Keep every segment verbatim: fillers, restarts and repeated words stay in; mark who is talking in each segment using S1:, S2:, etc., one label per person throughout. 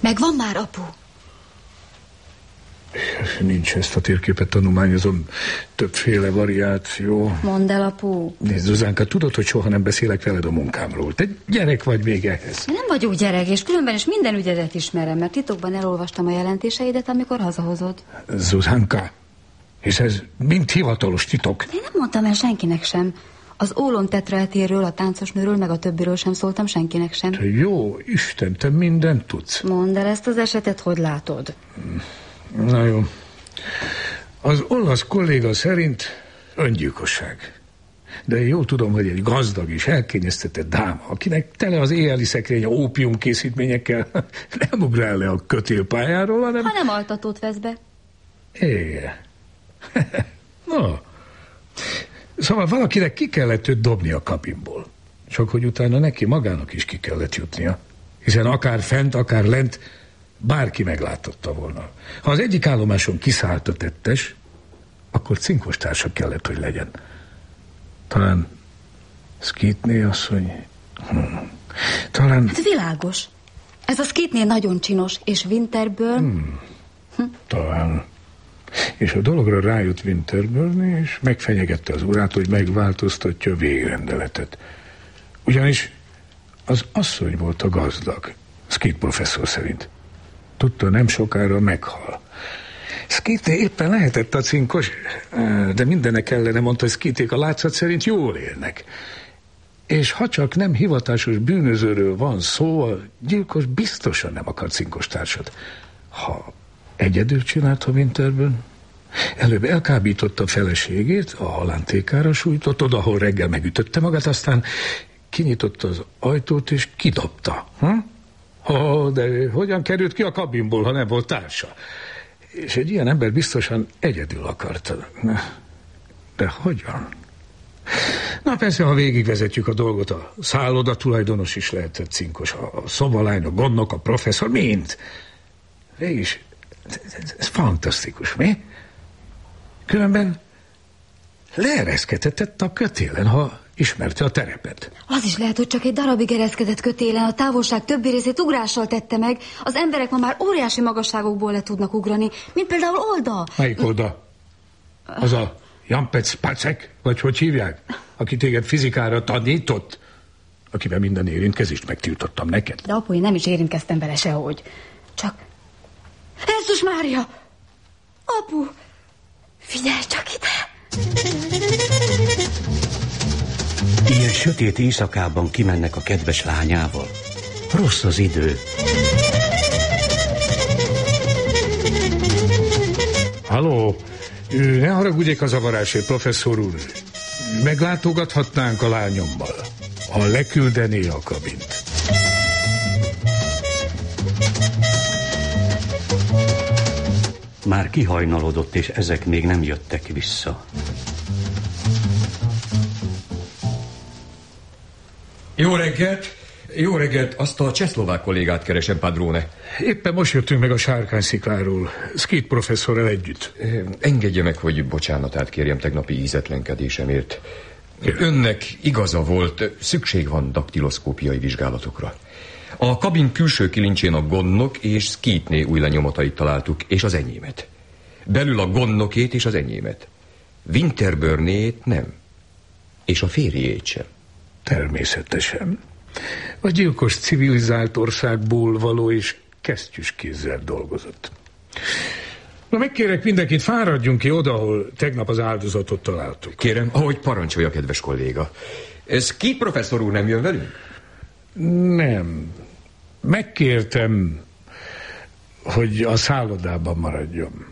S1: Megvan már, apu?
S2: Nincs, ezt a térképet tanulmányozom. Többféle variáció.
S1: Mondd el, apu.
S2: Nézd, Zuzánka, tudod, hogy soha nem beszélek veled a munkámról. Te gyerek vagy még ehhez.
S1: Nem vagyok gyerek, és különben is minden ügyedet ismerem, mert titokban elolvastam a jelentéseidet, amikor hazahozod.
S2: Zuzánka, hisz ez mind hivatalos titok.
S1: Én nem mondtam el senkinek sem. Az ólom tetraetérről, a táncosnőről, meg a többiről sem szóltam senkinek sem.
S2: Te jó Isten, te mindent tudsz.
S1: Mondd el ezt az esetet, hogy látod.
S2: Na jó. Az olasz kolléga szerint öngyilkosság. De én jól tudom, hogy egy gazdag és elkényeztetett dáma, akinek tele az éjjeli szekrénye ópium készítményekkel, nem ugrál le a kötélpályáról, hanem...
S1: Ha nem altatót vesz be.
S2: Éjjel. No. Szóval valakinek ki kellett őt dobni a kabinból. Csak hogy utána neki magának is ki kellett jutnia. Hiszen akár fent, akár lent bárki meglátotta volna. Ha az egyik állomáson kiszállt a tettes, akkor cinkos társa kellett, hogy legyen. Talán Skitné asszony... Hmm. Talán...
S1: Hát világos. Ez a Skitné nagyon csinos, és Winterburn...
S2: Hmm. Hm. Talán... És a dologra rájött Winterburn, és megfenyegette az urát, hogy megváltoztatja a végrendeletet. Ugyanis az asszony volt a gazdag, Skit professzor szerint. Tudta, nem sokára meghal. Skitné éppen lehetett a cinkos, de mindenek ellene mondta, hogy Skiték a látszat szerint jól élnek. És ha csak nem hivatásos bűnözőről van szó, a gyilkos biztosan nem akar cinkos társat. Ha egyedül csinálta Winterburn, előbb elkábította a feleségét, a halántékára sújtott, oda, ahol reggel megütötte magát, aztán kinyitotta az ajtót és kidobta. Hm? Oh, de hogyan került ki a kabinból, ha nem volt társa? És egy ilyen ember biztosan egyedül akarta. De hogyan? Na persze, ha végigvezetjük a dolgot, a szálloda tulajdonos is lehetett cinkos, a szobalány, a gondnok, a professzor, mind. Végis, ez, ez fantasztikus, mi? Különben leereszkedhetett a kötélen, ha ismerte a terepet.
S1: Az is lehet, hogy csak egy darabig ereszkedett kötélen, a távolság többi részét ugrással tette meg. Az emberek ma már óriási magasságokból le tudnak ugrani, mint például Olda.
S2: Melyik Olda? Az a Jampec Pacek, vagy hogy hívják? Aki téged fizikára tanított? Akivel minden érintkezést megtiltottam neked.
S1: De apu, én nem is érintkeztem bele sehogy. Csak... Jézus Mária! Apu! Figyelj csak ide!
S3: Ilyen sötét éjszakában kimennek a kedves lányával. Rossz az idő.
S2: Halló, ne haragudjék a zavarásért, professzor úr. Meglátogathatnánk a lányommal, ha leküldené a kabint.
S3: Már kihajnalodott, és ezek még nem jöttek vissza.
S4: Jó reggelt! Jó reggelt! Azt a csehszlovák kollégát keresem, padrone.
S2: Éppen most jöttünk meg a Sárkányszikláról, Skit professzorral együtt.
S4: Engedje meg, hogy bocsánatát kérjem tegnapi ízetlenkedésemért. Önnek igaza volt, szükség van daktiloszkópiai vizsgálatokra. A kabin külső kilincsén a gondnok és Skitné új lenyomatait találtuk, és az enyémet. Belül a gondnokét és az enyémet. Winterburnét nem. És a férjét sem.
S2: Természetesen. A gyilkos civilizált országból való és kesztyűs kézzel dolgozott. Na, megkérek mindenkit, fáradjunk ki oda, ahol tegnap az áldozatot találtuk.
S4: Kérem, ahogy parancsolja, kedves kolléga. Skit professzor úr nem jön velünk?
S2: Nem. Megkértem, hogy a szállodában maradjon.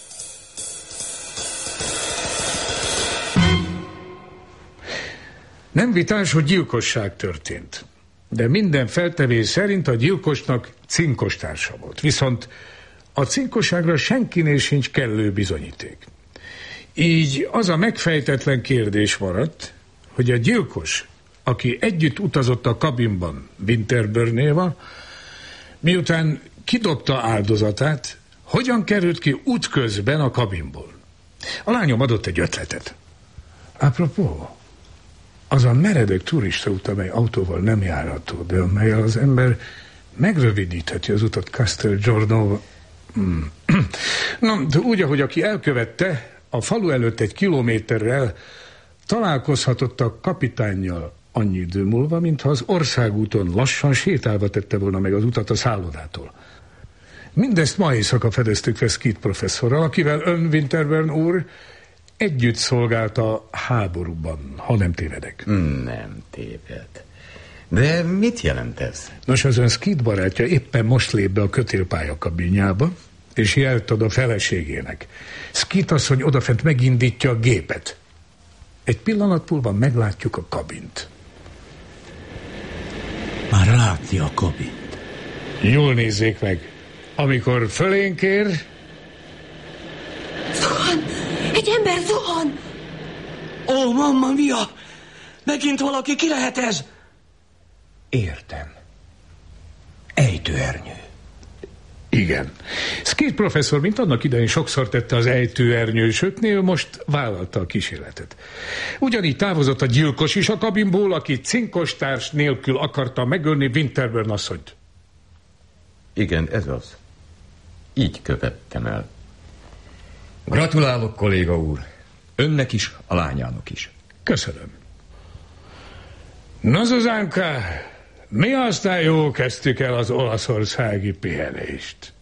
S2: Nem vitás, hogy gyilkosság történt. De minden feltevés szerint a gyilkosnak cinkos társa volt. Viszont a cinkosságra senkinél sincs kellő bizonyíték. Így az a megfejtetlen kérdés maradt, hogy a gyilkos, aki együtt utazott a kabinban Winterburnéval, miután kidobta áldozatát, hogyan került ki útközben a kabinból. A lányom adott egy ötletet. Apropó, az a meredek turista út, amely autóval nem járható, de amelyel az ember Megrövidítheti az utat Castel Giorno. Hmm. No, de úgy, ahogy aki elkövette, a falu előtt egy kilométerrel találkozhatott a kapitánnyal annyi idő múlva, mintha az országúton lassan sétálva tette volna meg az utat a szállodától. Mindezt ma éjszaka fedeztük fel Skeet professzorral, akivel ön, Winterburn úr, együtt szolgált a háborúban, ha nem tévedek.
S5: Nem téved. De mit jelent ez?
S2: Nos, az ön Skeet barátja éppen most lép be a kötélpálya kabinjába, és jelt ad a feleségének. Skeet asszony odafent megindítja a gépet. Egy pillanat múlva meglátjuk a kabint.
S3: Már látni a kabint.
S2: Jól nézzék meg. Amikor fölénk ér...
S1: Zuhan! Egy ember zuhan!
S3: Ó, mamma mia! Megint valaki, ki lehet ez? Értem. Ejtőernyő.
S2: Igen. Skeet professzor, mint annak idején sokszor tette az ejtőernyősöknél, most vállalta a kísérletet. Ugyanígy távozott a gyilkos is a kabinból, aki cinkostárs nélkül akarta megölni Winterburn asszonyt.
S5: Igen, ez az. Így követtem el.
S4: Gratulálok, kolléga úr. Önnek is, a lányának is.
S2: Köszönöm. Na, Zuzánka, mi aztán jól kezdtük el az olaszországi pihenést.